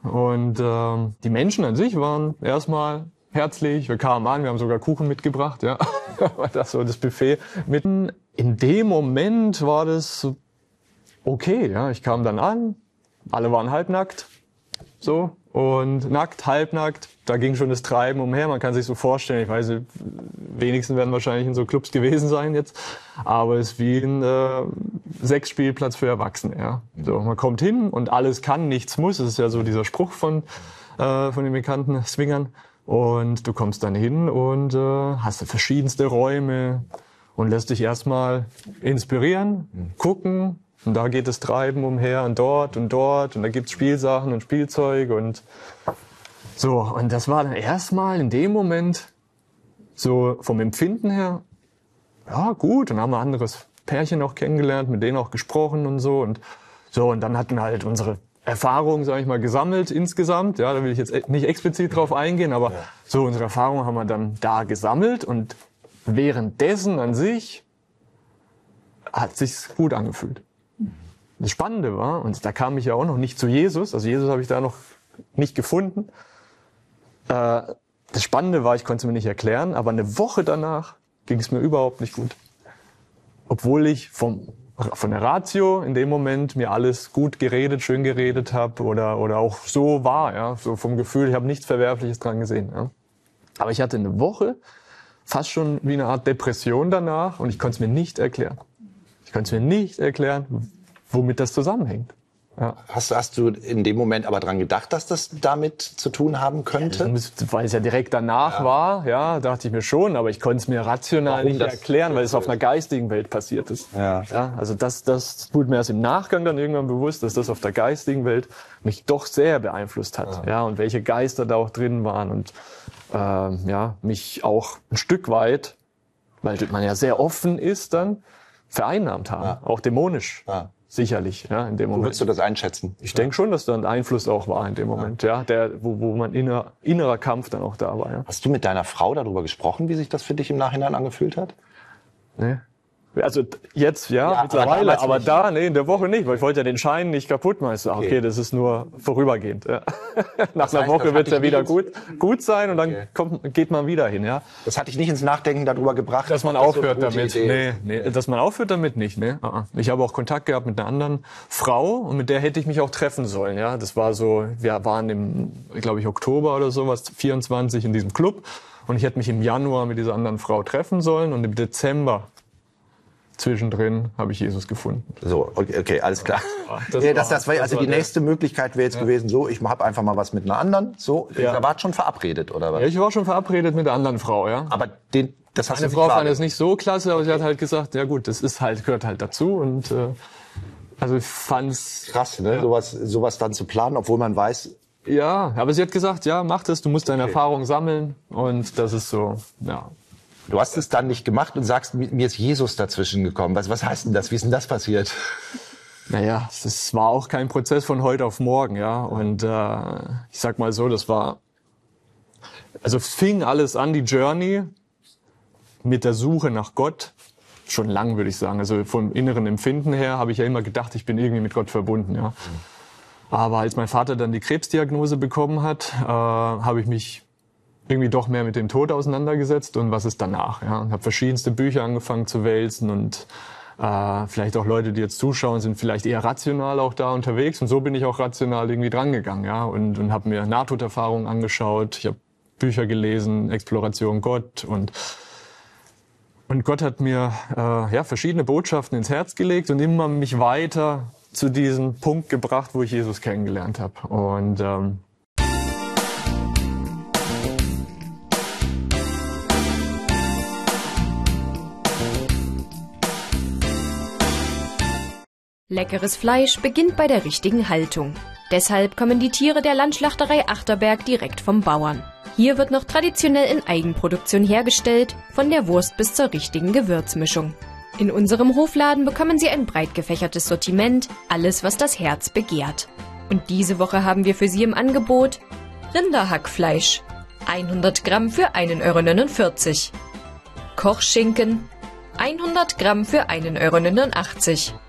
Und die Menschen an sich waren erstmal herzlich. Wir kamen an, wir haben sogar Kuchen mitgebracht, ja. Das so das Buffet mitten. In dem Moment war das okay, ja. Ich kam dann an, alle waren halbnackt, so. Und nackt, halbnackt, da ging schon das Treiben umher. Man kann sich so vorstellen, ich weiß nicht, wenigsten werden wahrscheinlich in so Clubs gewesen sein jetzt, aber es ist wie ein Sexspielplatz für Erwachsene. Ja. So, man kommt hin und alles kann, nichts muss. Das ist ja so dieser Spruch von den bekannten Swingern. Und du kommst dann hin und hast verschiedenste Räume und lässt dich erstmal inspirieren, gucken. Und da geht das Treiben umher und dort und da gibt's Spielsachen und Spielzeug und so. Und das war dann erstmal in dem Moment so vom Empfinden her, ja gut, dann haben wir ein anderes Pärchen auch kennengelernt, mit denen auch gesprochen und so. Und dann hatten wir halt unsere Erfahrungen, sage ich mal, gesammelt insgesamt. Ja, da will ich jetzt nicht explizit drauf eingehen, aber so unsere Erfahrungen haben wir dann da gesammelt und währenddessen an sich hat sich's gut angefühlt. Das Spannende war, und da kam ich ja auch noch nicht zu Jesus, also Jesus habe ich da noch nicht gefunden. Das Spannende war, ich konnte es mir nicht erklären, aber eine Woche danach ging es mir überhaupt nicht gut. Obwohl ich von der Ratio in dem Moment mir alles gut geredet, schön geredet habe oder auch so war, ja, so vom Gefühl, ich habe nichts Verwerfliches dran gesehen. Ja. Aber ich hatte eine Woche fast schon wie eine Art Depression danach und ich konnte es mir nicht erklären. Ich konnte es mir nicht erklären, womit das zusammenhängt. Ja. Hast du in dem Moment aber dran gedacht, dass das damit zu tun haben könnte? Ja, weil es ja direkt danach war, ja, dachte ich mir schon, aber ich konnte es mir rational nicht erklären, weil es auf einer geistigen Welt passiert ist. Ja. Ja, also das wurde mir erst im Nachgang dann irgendwann bewusst, dass das auf der geistigen Welt mich doch sehr beeinflusst hat. Ja, und welche Geister da auch drin waren und mich auch ein Stück weit, weil man ja sehr offen ist, dann vereinnahmt haben, auch dämonisch. Ja. Sicherlich, ja, in dem Moment. Würdest du das einschätzen? Ich denke schon, dass da ein Einfluss auch war in dem Moment, ja, wo man innerer Kampf dann auch da war. Ja. Hast du mit deiner Frau darüber gesprochen, wie sich das für dich im Nachhinein angefühlt hat? Nee. Also jetzt, mittlerweile, aber in der Woche nicht, weil ich wollte ja den Schein nicht kaputt machen. Okay, das ist nur vorübergehend. Ja. Nach einer Woche wird es ja wieder gut sein und dann geht man wieder hin. Ja. Das hat dich nicht ins Nachdenken darüber gebracht? Dass man aufhört damit. Nee, dass man aufhört damit nicht. Nee. Ich habe auch Kontakt gehabt mit einer anderen Frau und mit der hätte ich mich auch treffen sollen. Ja. Das war so, wir waren im, glaube ich, Oktober oder sowas, 24 in diesem Club und ich hätte mich im Januar mit dieser anderen Frau treffen sollen und im Dezember zwischendrin habe ich Jesus gefunden. So, okay, alles klar. Das war also die nächste Möglichkeit wäre jetzt gewesen, so, ich habe einfach mal was mit einer anderen, so, da war schon verabredet, oder was? Ja, ich war schon verabredet mit einer anderen Frau, ja. Aber das hast du nicht Frau fand das nicht so klasse, aber sie hat halt gesagt, ja gut, das ist halt, gehört halt dazu und also ich fand's krass, ne, sowas dann zu planen, obwohl man weiß. Ja, aber sie hat gesagt, ja, mach das, du musst deine Erfahrung sammeln und das ist so, ja. Du hast es dann nicht gemacht und sagst, mir ist Jesus dazwischen gekommen. Was heißt denn das? Wie ist denn das passiert? Naja, es war auch kein Prozess von heute auf morgen, ja. Und ich sag mal so, fing alles an, die Journey mit der Suche nach Gott, schon lang, würde ich sagen. Also vom inneren Empfinden her habe ich ja immer gedacht, ich bin irgendwie mit Gott verbunden, ja. Aber als mein Vater dann die Krebsdiagnose bekommen hat, habe ich mich irgendwie doch mehr mit dem Tod auseinandergesetzt und was ist danach. Ja? Und habe verschiedenste Bücher angefangen zu wälzen und vielleicht auch Leute, die jetzt zuschauen, sind vielleicht eher rational auch da unterwegs und so bin ich auch rational irgendwie drangegangen, ja, und habe mir Nahtoderfahrungen angeschaut, ich habe Bücher gelesen, Exploration Gott und Gott hat mir verschiedene Botschaften ins Herz gelegt und immer mich weiter zu diesem Punkt gebracht, wo ich Jesus kennengelernt habe und Leckeres Fleisch beginnt bei der richtigen Haltung. Deshalb kommen die Tiere der Landschlachterei Achterberg direkt vom Bauern. Hier wird noch traditionell in Eigenproduktion hergestellt, von der Wurst bis zur richtigen Gewürzmischung. In unserem Hofladen bekommen Sie ein breit gefächertes Sortiment, alles was das Herz begehrt. Und diese Woche haben wir für Sie im Angebot Rinderhackfleisch, 100 Gramm für 1,49 €. Kochschinken, 100 Gramm für 1,89 €.